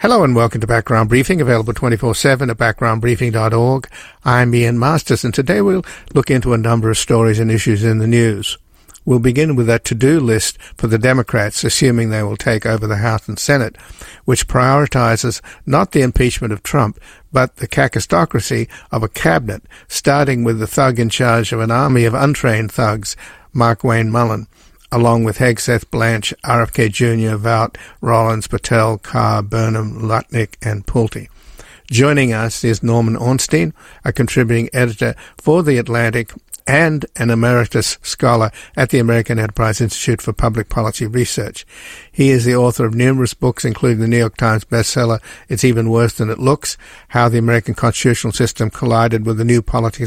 Hello and welcome to Background Briefing, available 24/7 at backgroundbriefing.org. I'm Ian Masters, and today we'll look into a number of stories and issues in the news. We'll begin with a to-do list for the Democrats, assuming they will take over the House and Senate, which prioritizes not the impeachment of Trump, but the kakistocracy of a cabinet, starting with the thug in charge of an army of untrained thugs, Markwayne Mullin, along with Hegseth, Blanche, RFK Jr., Vought, Rollins, Patel, Carr, Burnham, Lutnick, and Pulte. Joining us is Norman Ornstein, a contributing editor for The Atlantic and an emeritus scholar at the American Enterprise Institute for Public Policy Research. He is the author of numerous books, including the New York Times bestseller, It's Even Worse Than It Looks, How the American Constitutional System Collided with the New Politics